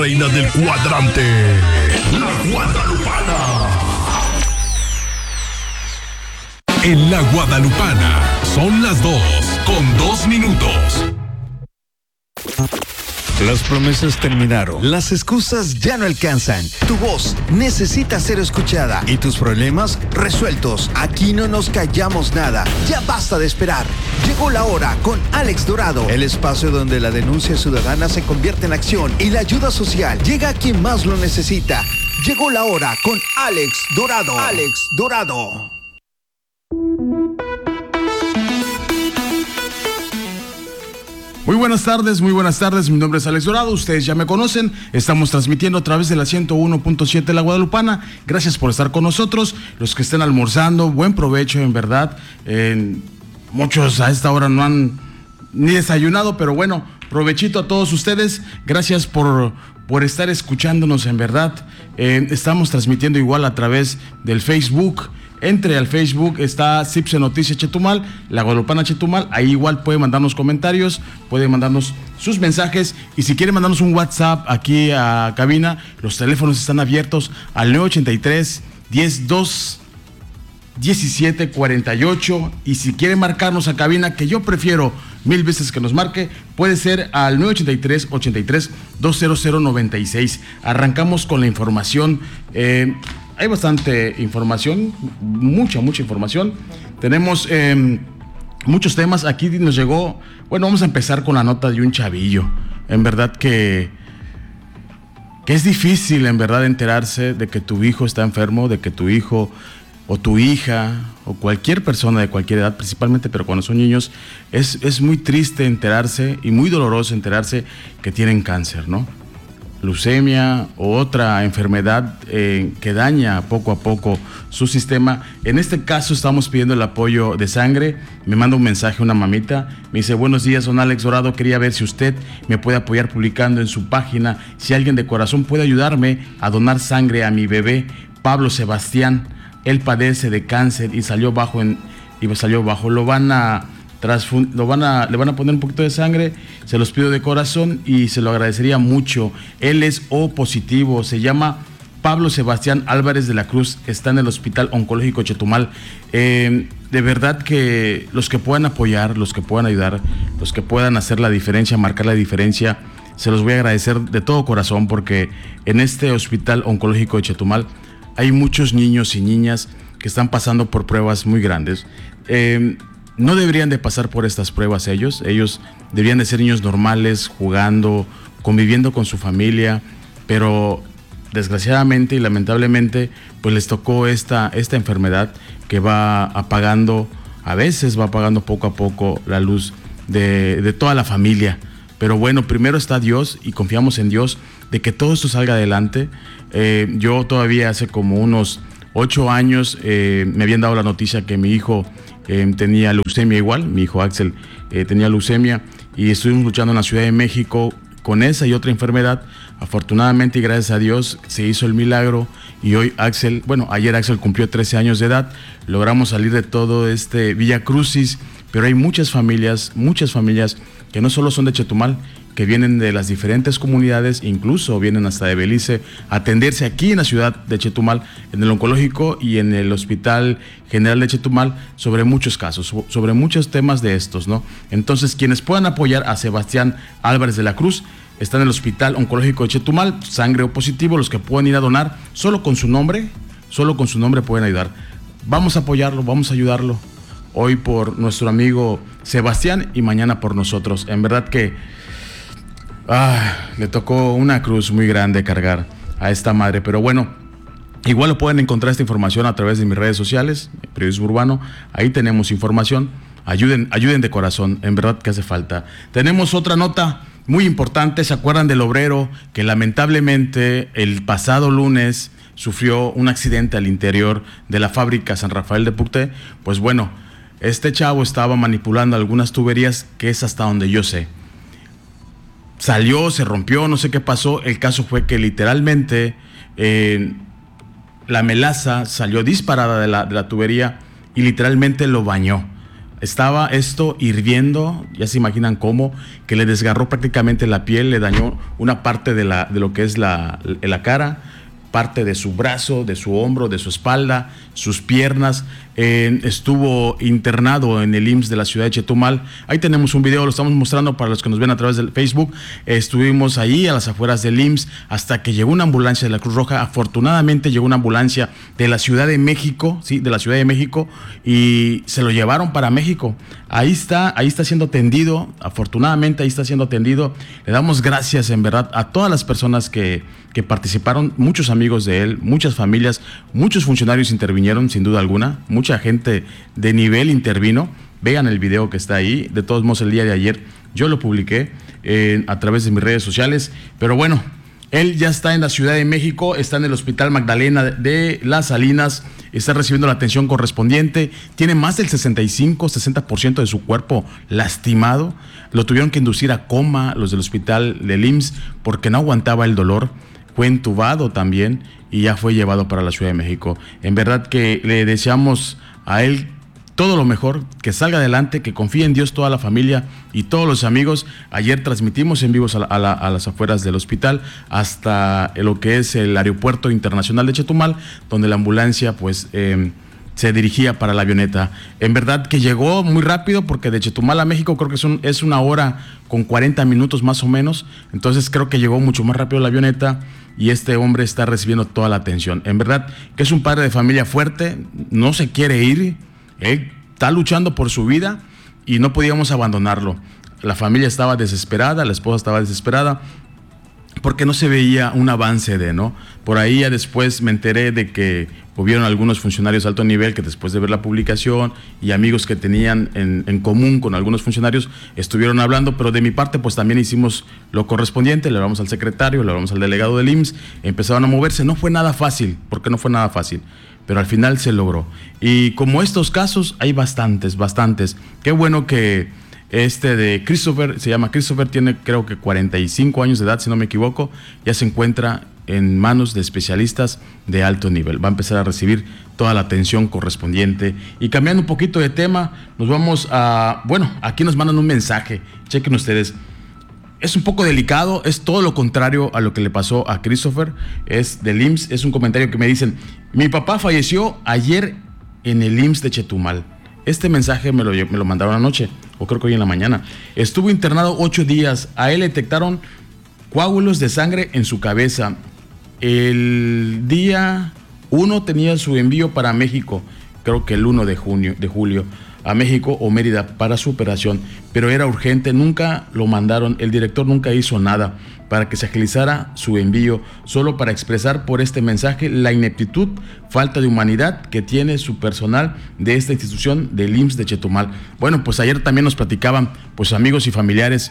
reina del cuadrante, la Guadalupana. En la Guadalupana son las 2:02. Las promesas terminaron. Las excusas ya no alcanzan. Tu voz necesita ser escuchada y tus problemas resueltos. Aquí no nos callamos nada. Ya basta de esperar. Llegó la hora con Alex Dorado, el espacio donde la denuncia ciudadana se convierte en acción y la ayuda social llega a quien más lo necesita. Llegó la hora con Alex Dorado. Alex Dorado. Muy buenas tardes, mi nombre es Alex Dorado, ustedes ya me conocen, estamos transmitiendo a través de la 101.7 La Guadalupana, gracias por estar con nosotros, los que estén almorzando, buen provecho en verdad, muchos a esta hora no han ni desayunado, pero bueno, provechito a todos ustedes, gracias por estar escuchándonos en verdad, estamos transmitiendo igual a través del Facebook. Entre al Facebook, está Cipse Noticias Chetumal, La Guadalupana Chetumal, ahí igual puede mandarnos comentarios, puede mandarnos sus mensajes y si quiere mandarnos un WhatsApp aquí a cabina, los teléfonos están abiertos al 983 102 17 48 y si quiere marcarnos a cabina, que yo prefiero mil veces que nos marque, puede ser al 983 83 20096. Arrancamos con la información. Hay bastante información, mucha información. Tenemos muchos temas. Aquí nos llegó, bueno, vamos a empezar con la nota de un chavillo. En verdad que es difícil, en verdad, enterarse de que tu hijo está enfermo, de que tu hijo o tu hija o cualquier persona de cualquier edad, principalmente, pero cuando son niños, es muy triste enterarse y muy doloroso enterarse que tienen cáncer, ¿no? Leucemia o otra enfermedad que daña poco a poco su sistema. En este caso estamos pidiendo el apoyo de sangre. Me manda un mensaje una mamita, me dice: buenos días, don Alex Dorado, quería ver si usted me puede apoyar publicando en su página si alguien de corazón puede ayudarme a donar sangre a mi bebé Pablo Sebastián. Él padece de cáncer y salió bajo. Le van a poner un poquito de sangre, se los pido de corazón y se lo agradecería mucho. Él es O positivo, se llama Pablo Sebastián Álvarez de la Cruz, está en el Hospital Oncológico Chetumal. De verdad que los que puedan apoyar, los que puedan ayudar, los que puedan hacer la diferencia, marcar la diferencia, se los voy a agradecer de todo corazón, porque en este Hospital Oncológico de Chetumal hay muchos niños y niñas que están pasando por pruebas muy grandes. No deberían de pasar por estas pruebas ellos deberían de ser niños normales, jugando, conviviendo con su familia, pero desgraciadamente y lamentablemente pues les tocó esta enfermedad que va apagando, a veces va apagando poco a poco la luz de toda la familia. Pero bueno, primero está Dios y confiamos en Dios de que todo esto salga adelante. Yo todavía hace como unos 8 años me habían dado la noticia que mi hijo tenía leucemia igual, mi hijo Axel tenía leucemia y estuvimos luchando en la Ciudad de México con esa y otra enfermedad. Afortunadamente y gracias a Dios se hizo el milagro y hoy ayer Axel cumplió 13 años de edad, logramos salir de todo este Villa Crucis, pero hay muchas familias que no solo son de Chetumal, que vienen de las diferentes comunidades, incluso vienen hasta de Belice a atenderse aquí en la ciudad de Chetumal, en el oncológico y en el Hospital General de Chetumal, sobre muchos casos, sobre muchos temas de estos, ¿no? Entonces, quienes puedan apoyar a Sebastián Álvarez de la Cruz, está en el Hospital Oncológico de Chetumal, sangre O positivo, los que puedan ir a donar, solo con su nombre pueden ayudar. Vamos a apoyarlo, vamos a ayudarlo, hoy por nuestro amigo Sebastián y mañana por nosotros. En verdad que le tocó una cruz muy grande cargar a esta madre, pero bueno, igual lo pueden encontrar esta información a través de mis redes sociales, Periodismo Urbano, ahí tenemos información, ayuden de corazón, en verdad que hace falta. Tenemos otra nota muy importante. ¿Se acuerdan del obrero que lamentablemente el pasado lunes sufrió un accidente al interior de la fábrica San Rafael de Purté? Pues bueno, este chavo estaba manipulando algunas tuberías, que es hasta donde yo sé. Salió, se rompió, no sé qué pasó. El caso fue que literalmente la melaza salió disparada de la tubería y literalmente lo bañó. Estaba esto hirviendo, ya se imaginan cómo, que le desgarró prácticamente la piel, le dañó una parte de lo que es la cara, parte de su brazo, de su hombro, de su espalda, sus piernas. Estuvo internado en el IMSS de la ciudad de Chetumal. Ahí tenemos un video, lo estamos mostrando para los que nos ven a través del Facebook. Estuvimos ahí a las afueras del IMSS hasta que llegó una ambulancia de la Cruz Roja. Afortunadamente llegó una ambulancia de la Ciudad de México, sí, de la Ciudad de México, y se lo llevaron para México. Ahí está siendo atendido. Afortunadamente ahí está siendo atendido. Le damos gracias en verdad a todas las personas que participaron, muchos amigos de él, muchas familias, muchos funcionarios intervinieron, sin duda alguna, mucha gente de nivel intervino. Vean el video que está ahí. De todos modos, el día de ayer yo lo publiqué a través de mis redes sociales. Pero bueno, él ya está en la Ciudad de México, está en el Hospital Magdalena de Las Salinas, está recibiendo la atención correspondiente. Tiene más del 65-60% de su cuerpo lastimado. Lo tuvieron que inducir a coma los del hospital del IMSS porque no aguantaba el dolor. Fue entubado también y ya fue llevado para la Ciudad de México. En verdad que le deseamos a él todo lo mejor, que salga adelante, que confíe en Dios toda la familia y todos los amigos. Ayer transmitimos en vivos a las afueras del hospital hasta lo que es el Aeropuerto Internacional de Chetumal, donde la ambulancia pues se dirigía para la avioneta. En verdad que llegó muy rápido porque de Chetumal a México creo que es 1 hora con 40 minutos más o menos. Entonces creo que llegó mucho más rápido la avioneta y este hombre está recibiendo toda la atención. En verdad que es un padre de familia fuerte, no se quiere ir, él está luchando por su vida y no podíamos abandonarlo. La familia estaba desesperada, la esposa estaba desesperada porque no se veía un avance ¿no? Por ahí ya después me enteré de que hubieron algunos funcionarios de alto nivel que después de ver la publicación y amigos que tenían en común con algunos funcionarios estuvieron hablando, pero de mi parte pues también hicimos lo correspondiente, le hablamos al secretario, le hablamos al delegado del IMSS, empezaron a moverse. No fue nada fácil, porque no fue nada fácil, pero al final se logró. Y como estos casos hay bastantes. Qué bueno que de Christopher, se llama Christopher, tiene creo que 45 años de edad, si no me equivoco, ya se encuentra en manos de especialistas de alto nivel. Va a empezar a recibir toda la atención correspondiente. Y cambiando un poquito de tema, nos vamos a... Bueno, aquí nos mandan un mensaje, chequen ustedes. Es un poco delicado, es todo lo contrario a lo que le pasó a Christopher, es del IMSS, es un comentario que me dicen: mi papá falleció ayer en el IMSS de Chetumal. Este mensaje me lo mandaron anoche, o creo que hoy en la mañana. Estuvo internado 8 días, a él le detectaron coágulos de sangre en su cabeza. El día 1 tenía su envío para México, creo que el 1 de julio, a México o Mérida para su operación, pero era urgente, nunca lo mandaron, el director nunca hizo nada para que se agilizara su envío, solo para expresar por este mensaje la ineptitud, falta de humanidad que tiene su personal de esta institución del IMSS de Chetumal. Bueno, pues ayer también nos platicaban pues amigos y familiares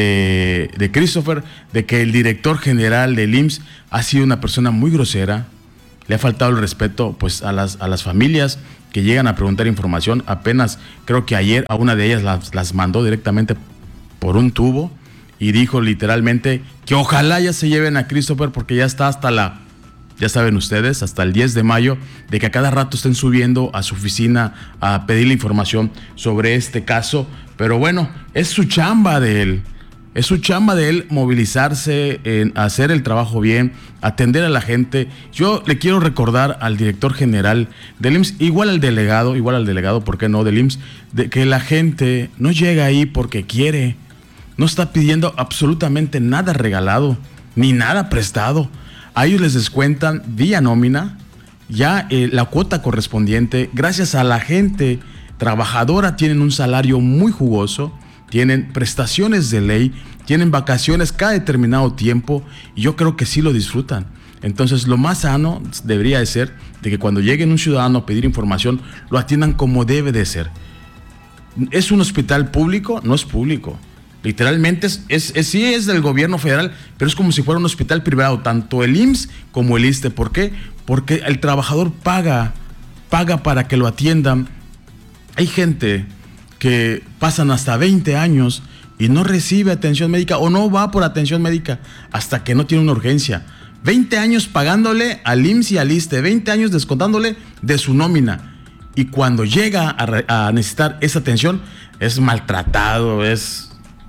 de Christopher, de que el director general del IMSS ha sido una persona muy grosera, le ha faltado el respeto pues a las familias que llegan a preguntar información. Apenas creo que ayer a una de ellas las mandó directamente por un tubo y dijo literalmente que ojalá ya se lleven a Christopher porque ya está ya saben ustedes, hasta el 10 de mayo, de que a cada rato estén subiendo a su oficina a pedirle información sobre este caso. Pero bueno, es su chamba de él. Es su chamba de él movilizarse, en hacer el trabajo bien, atender a la gente. Yo le quiero recordar al director general del IMSS, igual al delegado, ¿por qué no?, del IMSS, de que la gente no llega ahí porque quiere. No está pidiendo absolutamente nada regalado, ni nada prestado. A ellos les descuentan vía nómina ya la cuota correspondiente. Gracias a la gente trabajadora tienen un salario muy jugoso, tienen prestaciones de ley, tienen vacaciones cada determinado tiempo y yo creo que sí lo disfrutan. Entonces lo más sano debería de ser de que cuando llegue un ciudadano a pedir información lo atiendan como debe de ser. ¿Es un hospital público? No es público. Literalmente sí es del gobierno federal, pero es como si fuera un hospital privado, tanto el IMSS como el ISSSTE. ¿Por qué? Porque el trabajador paga para que lo atiendan. Hay gente que pasan hasta 20 años y no recibe atención médica o no va por atención médica hasta que no tiene una urgencia. 20 años pagándole al IMSS y al ISSSTE, 20 años descontándole de su nómina. y cuando llega a necesitar esa atención es maltratado, es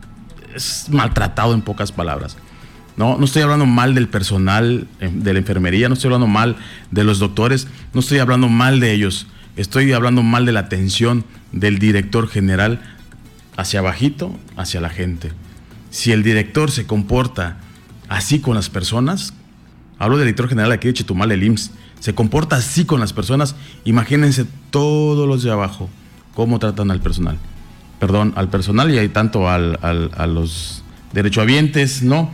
maltratado en pocas palabras. No estoy hablando mal del personal de la enfermería, no estoy hablando mal de los doctores, no estoy hablando mal de ellos, estoy hablando mal de la atención del director general hacia abajito, hacia la gente. Si el director se comporta así con las personas, hablo del director general aquí de Chetumal, el IMSS, se comporta así con las personas, imagínense todos los de abajo, cómo tratan al personal. Perdón, al personal y hay tanto a los derechohabientes, ¿no?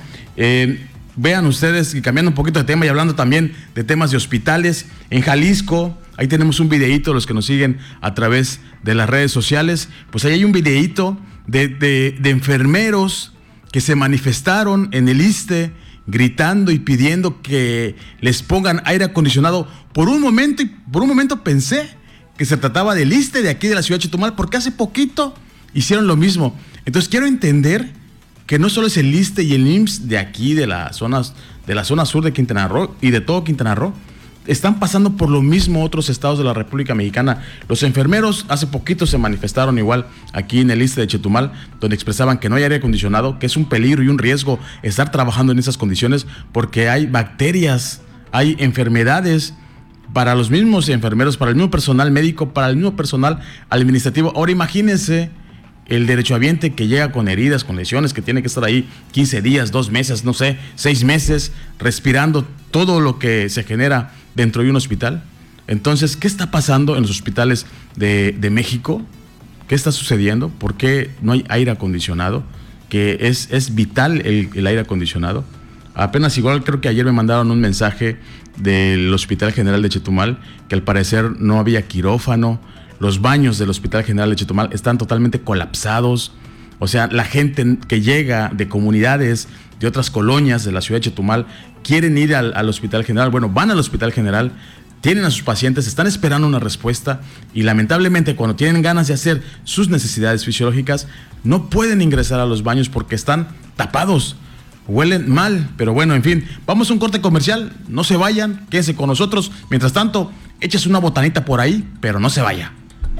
Vean ustedes, y cambiando un poquito de tema y hablando también de temas de hospitales, en Jalisco, ahí tenemos un videíto, los que nos siguen a través de las redes sociales, pues ahí hay un videíto de enfermeros que se manifestaron en el ISSSTE gritando y pidiendo que les pongan aire acondicionado. Por un momento pensé que se trataba del ISSSTE de aquí de la ciudad de Chetumal, porque hace poquito hicieron lo mismo. Entonces quiero entender que no solo es el ISSSTE y el IMSS de aquí, de la zona sur de Quintana Roo y de todo Quintana Roo, están pasando por lo mismo otros estados de la República Mexicana. Los enfermeros hace poquito se manifestaron igual aquí en el ISSSTE de Chetumal, donde expresaban que no hay aire acondicionado, que es un peligro y un riesgo estar trabajando en esas condiciones porque hay bacterias, hay enfermedades para los mismos enfermeros, para el mismo personal médico, para el mismo personal administrativo. Ahora imagínense el derechohabiente que llega con heridas, con lesiones, que tiene que estar ahí 15 días, 2 meses, no sé, 6 meses, respirando todo lo que se genera dentro de un hospital. Entonces, ¿qué está pasando en los hospitales de México? ¿Qué está sucediendo? ¿Por qué no hay aire acondicionado? Que es vital el aire acondicionado. Apenas igual creo que ayer me mandaron un mensaje del Hospital General de Chetumal, que al parecer no había quirófano. Los baños del Hospital General de Chetumal están totalmente colapsados. O sea, la gente que llega de comunidades, de otras colonias de la ciudad de Chetumal, quieren ir al Hospital General. Bueno, van al Hospital General, tienen a sus pacientes, están esperando una respuesta y lamentablemente cuando tienen ganas de hacer sus necesidades fisiológicas, no pueden ingresar a los baños porque están tapados. Huelen mal, pero bueno, en fin, vamos a un corte comercial, no se vayan, quédense con nosotros. Mientras tanto, échese una botanita por ahí, pero no se vaya.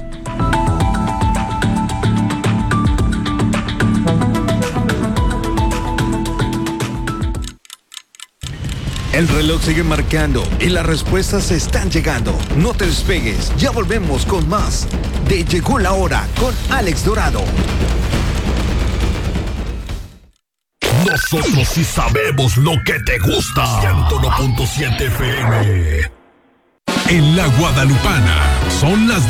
El reloj sigue marcando y las respuestas están llegando. No te despegues, ya volvemos con más de Llegó la Hora con Alex Dorado. Nosotros sí sabemos lo que te gusta. 101.7 FM. En la Guadalupana son las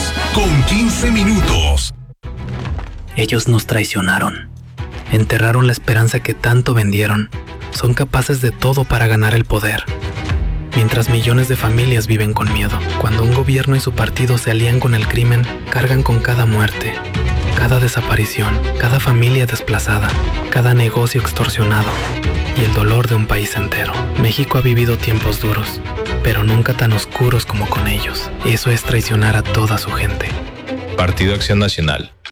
2:15. Ellos nos traicionaron. Enterraron la esperanza que tanto vendieron. Son capaces de todo para ganar el poder. Mientras millones de familias viven con miedo. Cuando un gobierno y su partido se alían con el crimen, cargan con cada muerte, cada desaparición, cada familia desplazada, cada negocio extorsionado y el dolor de un país entero. México ha vivido tiempos duros, pero nunca tan oscuros como con ellos. Eso es traicionar a toda su gente. Partido Acción Nacional.